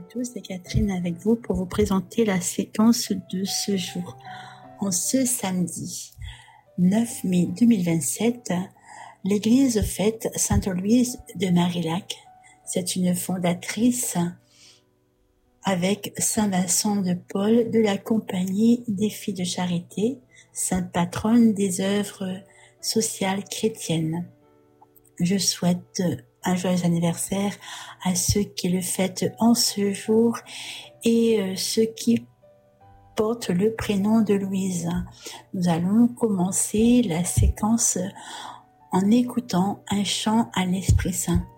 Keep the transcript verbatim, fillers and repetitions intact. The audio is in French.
tous, c'est Catherine avec vous pour vous présenter la séquence de ce jour. En ce samedi neuf mai deux mille vingt-sept, l'église fête Sainte Louise de Marillac. C'est une fondatrice avec Saint Vincent de Paul de la Compagnie des Filles de Charité, sainte patronne des œuvres sociales chrétiennes. Je souhaite un joyeux anniversaire à ceux qui le fêtent en ce jour et ceux qui portent le prénom de Louise. Nous allons commencer la séquence en écoutant un chant à l'Esprit Saint.